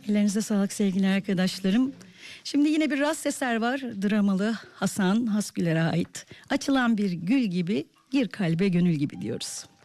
Ellerinize sağlık sevgili arkadaşlarım. Şimdi yine bir rast eser var. Dramalı Hasan Hasgüler'e ait. Açılan bir gül gibi, gir kalbe gönül gibi diyoruz.